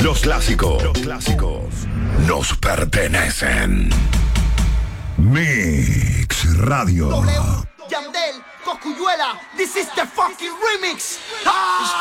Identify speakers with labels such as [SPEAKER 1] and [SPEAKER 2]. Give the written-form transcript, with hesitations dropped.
[SPEAKER 1] Los clásicos nos pertenecen. Mix Radio.
[SPEAKER 2] Yandel, Cocuyuela, this is the fucking remix. Ah!